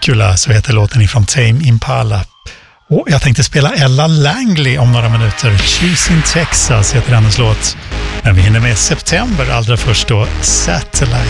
Dracula, så heter låten ifrån Tame Impala. Och jag tänkte spela Ella Langley om några minuter. Choosing Texas heter hennes låt. Men vi hinner med September allra först då, Satellite.